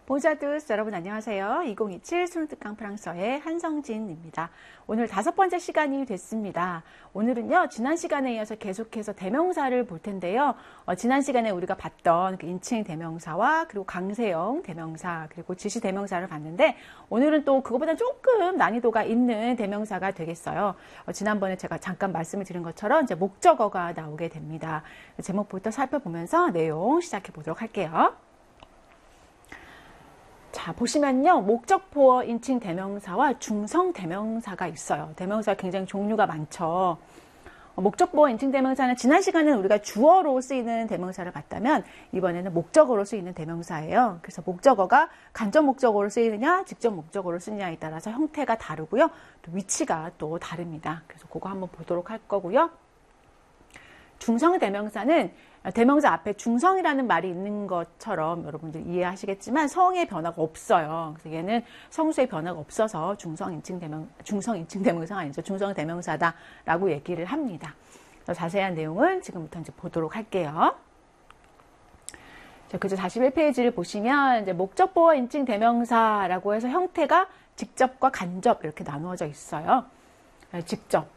보자두스 여러분 안녕하세요. 2027 수능특강 프랑스어의 한성진입니다. 오늘 5번째 시간이 됐습니다. 오늘은요, 지난 시간에 이어서 계속해서 대명사를 볼 텐데요. 지난 시간에 우리가 봤던 그 인칭 대명사와 그리고 강세형 대명사 그리고 지시 대명사를 봤는데, 오늘은 또 그거보다 조금 난이도가 있는 대명사가 되겠어요. 지난번에 제가 잠깐 말씀을 드린 것처럼 이제 목적어가 나오게 됩니다. 제목부터 살펴보면서 내용 시작해 보도록 할게요. 자, 보시면요, 목적보어 인칭 대명사와 중성 대명사가 있어요. 대명사가 굉장히 종류가 많죠. 목적보어 인칭 대명사는 지난 시간에는 우리가 주어로 쓰이는 대명사를 봤다면, 이번에는 목적어로 쓰이는 대명사예요. 그래서 목적어가 간접 목적어로 쓰이느냐 직접 목적어로 쓰느냐에 따라서 형태가 다르고요, 또 위치가 또 다릅니다. 그래서 그거 한번 보도록 할 거고요. 중성 대명사는 대명사 앞에 중성이라는 말이 있는 것처럼 여러분들 이해하시겠지만 성의 변화가 없어요. 그래서 얘는 성수의 변화가 없어서 중성 인칭 대명사가 아니죠. 중성 대명사다라고 얘기를 합니다. 자세한 내용은 지금부터 이제 보도록 할게요. 자, 그래서 41페이지를 보시면 이제 목적보어 인칭 대명사라고 해서 형태가 직접과 간접 이렇게 나누어져 있어요. 직접.